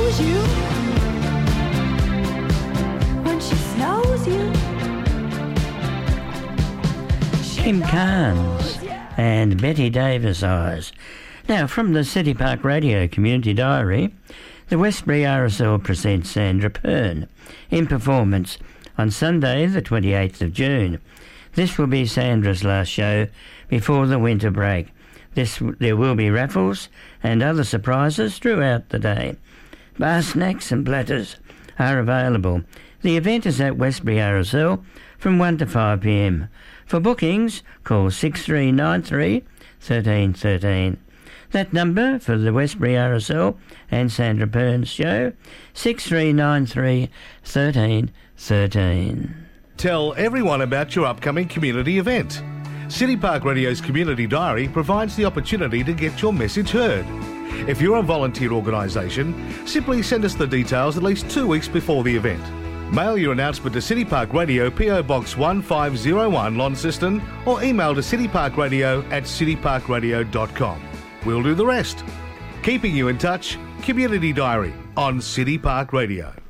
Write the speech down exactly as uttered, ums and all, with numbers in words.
knows you when she snows you. Kim Carnes and Betty Davis Eyes. Now, from the City Park Radio Community Diary, the Westbury R S L presents Sandra Pern in performance on Sunday the twenty-eighth of June. This will be Sandra's last show before the winter break. This, there will be raffles and other surprises throughout the day. Bar snacks and platters are available. The event is at Westbury R S L from one to five p m. For bookings, call six three nine three, one three one three. That number for the Westbury R S L and Sandra Pern's show, six three nine three, one three one three. Tell everyone about your upcoming community event. City Park Radio's Community Diary provides the opportunity to get your message heard. If you're a volunteer organisation, simply send us the details at least two weeks before the event. Mail your announcement to City Park Radio, P O Box one five zero one, Launceston, or email to cityparkradio at cityparkradio dot com. We'll do the rest. Keeping you in touch, Community Diary on City Park Radio.